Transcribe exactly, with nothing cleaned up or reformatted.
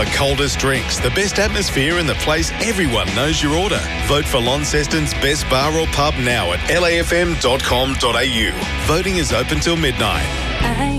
coldest drinks, the best atmosphere and the place everyone knows your order. Vote for Launceston's best bar or pub now at l a f m dot com dot a u. Voting is open till midnight.